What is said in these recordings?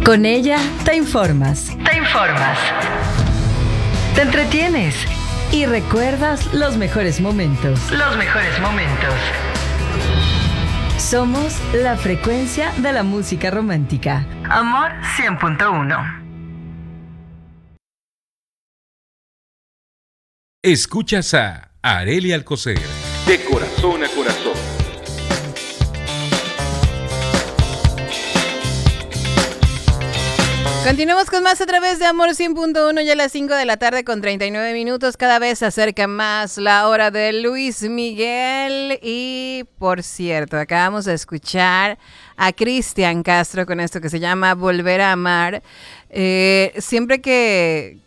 Con ella te informas. Te entretienes y recuerdas los mejores momentos. Somos la frecuencia de la música romántica. Amor 100.1. Escuchas a Arely Alcocer. De corazón a corazón. Continuamos con más a través de Amor 100.1, ya a las 5 de la tarde con 39 minutos. Cada vez se acerca más la hora de Luis Miguel. Y, por cierto, acabamos de escuchar a Cristian Castro con esto que se llama Volver a Amar. Siempre que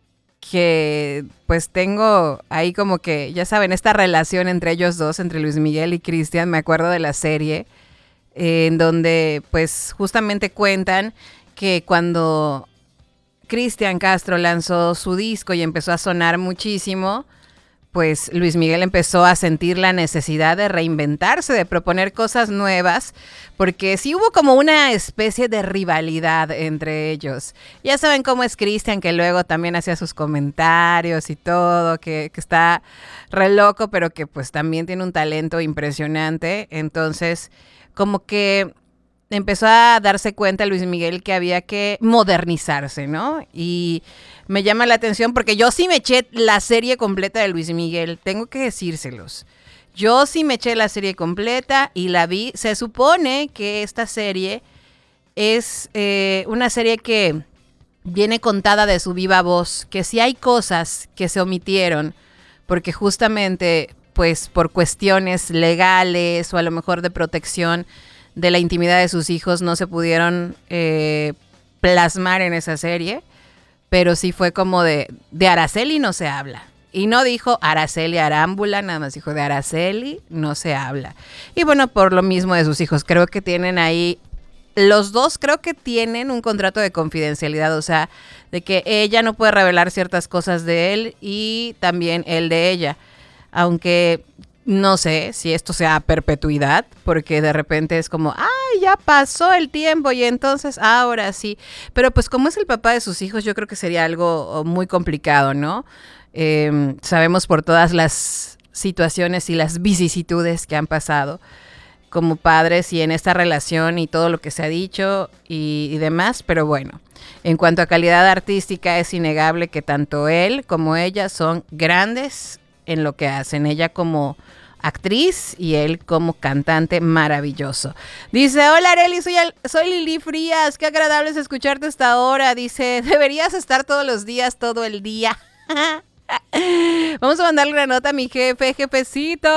pues tengo ahí como que, ya saben, esta relación entre ellos dos, entre Luis Miguel y Cristian, me acuerdo de la serie en donde pues justamente cuentan que cuando Cristian Castro lanzó su disco y empezó a sonar muchísimo, pues Luis Miguel empezó a sentir la necesidad de reinventarse, de proponer cosas nuevas, porque sí hubo como una especie de rivalidad entre ellos. Ya saben cómo es Cristian, que luego también hacía sus comentarios y todo, que está re loco, pero que pues también tiene un talento impresionante. Entonces, como que empezó a darse cuenta Luis Miguel que había que modernizarse, ¿no? Y me llama la atención porque yo sí me eché la serie completa de Luis Miguel, tengo que decírselos. Yo sí me eché la serie completa y la vi. Se supone que esta serie es una serie que viene contada de su viva voz, que sí hay cosas que se omitieron, porque justamente, pues por cuestiones legales o a lo mejor de protección de la intimidad de sus hijos no se pudieron plasmar en esa serie, pero sí fue como de Araceli no se habla. Y no dijo Araceli Arámbula, nada más dijo de Araceli no se habla. Y bueno, por lo mismo de sus hijos, creo que tienen ahí, los dos creo que tienen un contrato de confidencialidad, o sea, de que ella no puede revelar ciertas cosas de él y también él de ella, aunque no sé si esto sea a perpetuidad, porque de repente es como, ¡ay, ya pasó el tiempo! Y entonces, ahora sí. Pero pues como es el papá de sus hijos, yo creo que sería algo muy complicado, ¿no? Sabemos por todas las situaciones y las vicisitudes que han pasado como padres y en esta relación y todo lo que se ha dicho y demás. Pero bueno, en cuanto a calidad artística, es innegable que tanto él como ella son grandes en lo que hacen, ella como actriz y él como cantante maravilloso. Dice, hola Arely, soy Lili Frías, qué agradable es escucharte hasta ahora. Dice, deberías estar todos los días, todo el día. Vamos a mandarle una nota a mi jefecito.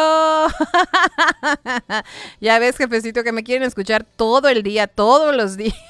Ya ves, jefecito, que me quieren escuchar todo el día, todos los días.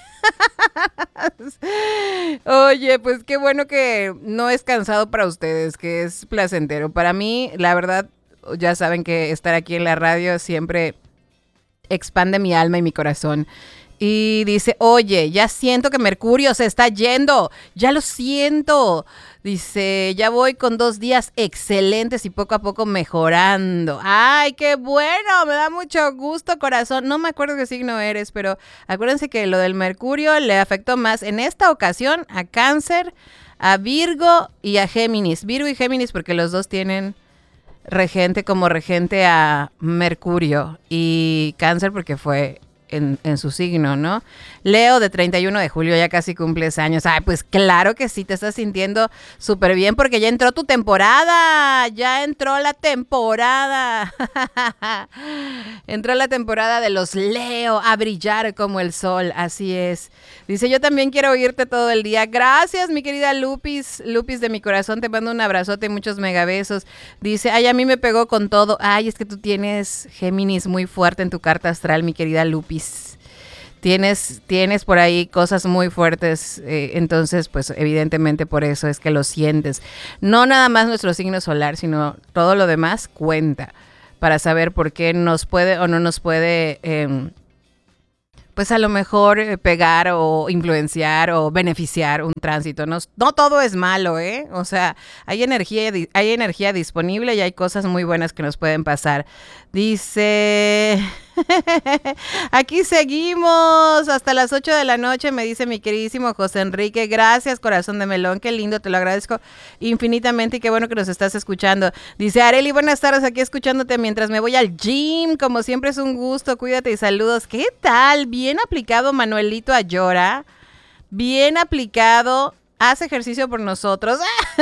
Oye, pues qué bueno que no es cansado para ustedes, que es placentero. Para mí, la verdad, ya saben que estar aquí en la radio siempre expande mi alma y mi corazón. Y dice, oye, ya siento que Mercurio se está yendo, ya lo siento. Dice, ya voy con 2 días excelentes y poco a poco mejorando. ¡Ay, qué bueno! Me da mucho gusto, corazón. No me acuerdo qué signo eres, pero acuérdense que lo del Mercurio le afectó más en esta ocasión a Cáncer, a Virgo y a Géminis. Virgo y Géminis porque los dos tienen regente a Mercurio, y Cáncer porque fue en su signo, ¿no? Leo, de 31 de julio, ya casi cumples años. Ay, pues claro que sí, te estás sintiendo súper bien porque ya entró tu temporada, ya entró la temporada. Entró la temporada de los Leo a brillar como el sol, así es. Dice, yo también quiero oírte todo el día. Gracias, mi querida Lupis de mi corazón, te mando un abrazote y muchos megabesos. Dice, ay, a mí me pegó con todo. Ay, es que tú tienes Géminis muy fuerte en tu carta astral, mi querida Lupis. Tienes por ahí cosas muy fuertes, entonces pues evidentemente por eso es que lo sientes. No nada más nuestro signo solar, sino todo lo demás cuenta para saber por qué nos puede o no nos puede, pues a lo mejor pegar o influenciar o beneficiar un tránsito. No todo es malo, ¿eh? O sea, hay energía disponible y hay cosas muy buenas que nos pueden pasar. Dice... Aquí seguimos hasta las 8 de la noche, me dice mi queridísimo José Enrique. Gracias, corazón de melón, qué lindo, te lo agradezco infinitamente y qué bueno que nos estás escuchando. Dice Arely, buenas tardes, aquí escuchándote mientras me voy al gym. Como siempre es un gusto, cuídate y saludos. ¿Qué tal? Bien aplicado Manuelito Ayora. Bien aplicado. Haz ejercicio por nosotros.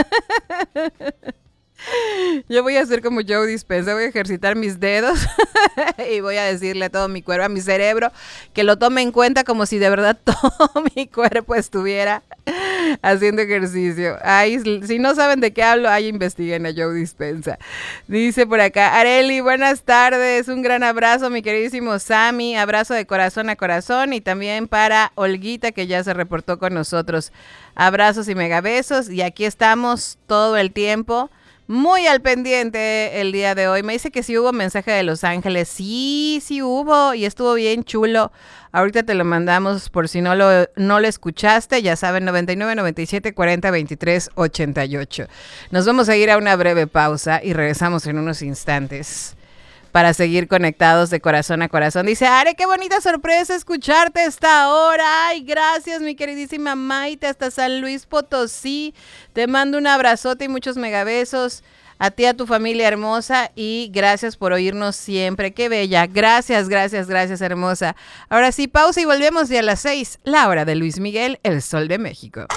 Yo voy a hacer como Joe Dispenza, voy a ejercitar mis dedos y voy a decirle a todo mi cuerpo, a mi cerebro, que lo tome en cuenta como si de verdad todo mi cuerpo estuviera haciendo ejercicio. Ay, si no saben de qué hablo, ahí investiguen a Joe Dispenza. Dice por acá, Arely, buenas tardes, un gran abrazo, mi queridísimo Sammy, abrazo de corazón a corazón y también para Olguita que ya se reportó con nosotros. Abrazos y megabesos y aquí estamos todo el tiempo. Muy al pendiente el día de hoy. Me dice que sí hubo mensaje de Los Ángeles. Sí hubo y estuvo bien chulo. Ahorita te lo mandamos por si no lo escuchaste. Ya saben, 99 97 40 23 88. Nos vamos a ir a una breve pausa y regresamos en unos instantes para seguir conectados de corazón a corazón. Dice, Are, qué bonita sorpresa escucharte a esta hora. Ay, gracias, mi queridísima Maite, hasta San Luis Potosí. Te mando un abrazote y muchos megabesos a ti, a tu familia hermosa, y gracias por oírnos siempre. Qué bella. Gracias, hermosa. Ahora sí, pausa y volvemos ya a las 6, la hora de Luis Miguel, el Sol de México.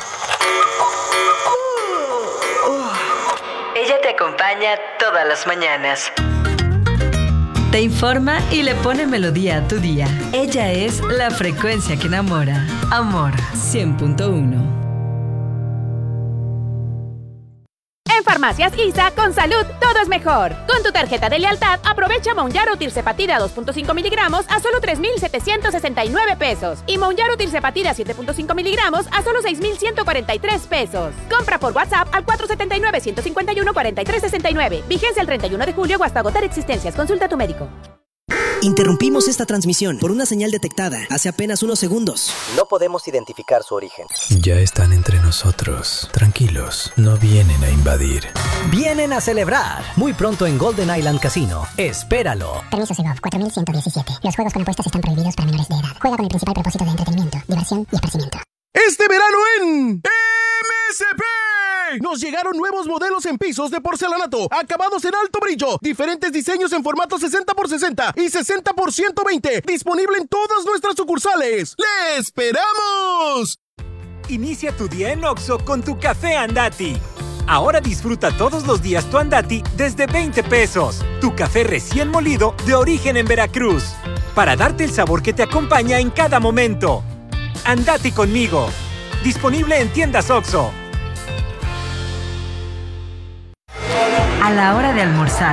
Ella te acompaña todas las mañanas. Te informa y le pone melodía a tu día. Ella es la frecuencia que enamora. Amor 100.1. En Farmacias ISA, con salud, todo es mejor. Con tu tarjeta de lealtad, aprovecha Mounjaro Tirzepatida 2.5 miligramos a solo 3,769 pesos. Y Mounjaro Tirzepatida 7.5 miligramos a solo 6,143 pesos. Compra por WhatsApp al 479-151-4369. Vigencia el 31 de julio o hasta agotar existencias. Consulta a tu médico. Interrumpimos esta transmisión por una señal detectada hace apenas unos segundos. No podemos identificar su origen. Ya están entre nosotros. Tranquilos, no vienen a invadir. Vienen a celebrar. Muy pronto en Golden Island Casino. Espéralo. Permiso Segov 4117. Los juegos con apuestas están prohibidos para menores de edad. Juega con el principal propósito de entretenimiento, diversión y esparcimiento. Este verano en MSP nos llegaron nuevos modelos en pisos de porcelanato, acabados en alto brillo, diferentes diseños en formato 60x60 y 60x120, disponible en todas nuestras sucursales. ¡Le esperamos! Inicia tu día en Oxxo con tu café Andati. Ahora disfruta todos los días tu Andati desde 20 pesos. Tu café recién molido de origen en Veracruz, para darte el sabor que te acompaña en cada momento. Andati conmigo. Disponible en tiendas Oxxo. A la hora de almorzar.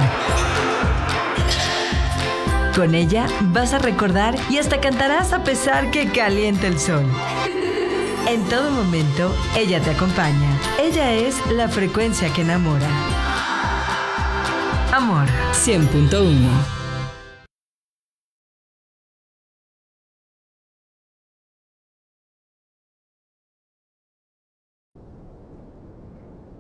Con ella vas a recordar y hasta cantarás a pesar que caliente el sol. En todo momento, ella te acompaña. Ella es la frecuencia que enamora. Amor 100.1.